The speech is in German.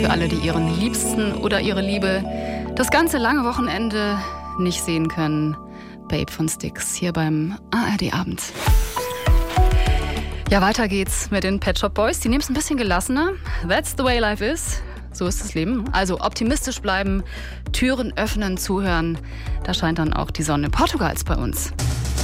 Für alle, die ihren Liebsten oder ihre Liebe das ganze lange Wochenende nicht sehen können. Babe von Styx hier beim ARD Abend. Ja, weiter geht's mit den Pet Shop Boys. Die nehmen es ein bisschen gelassener. That's the way life is. So ist das Leben. Also optimistisch bleiben, Türen öffnen, zuhören. Da scheint dann auch die Sonne Portugals bei uns.